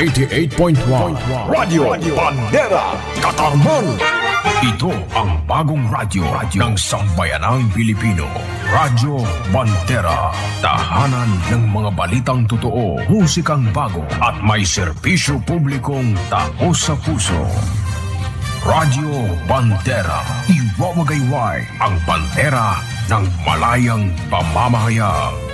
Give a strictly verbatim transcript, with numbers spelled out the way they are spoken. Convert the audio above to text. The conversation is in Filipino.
eighty-eight point one Radio Bandera, Katarman. Ito ang bagong radyo ng sambayanang Pilipino. Radyo Bandera, tahanan ng mga balitang totoo, musikang bago at may serbisyo publikong taos sa puso. Radyo Bandera, iwawagayway ang bandera ng malayang pamamahayag.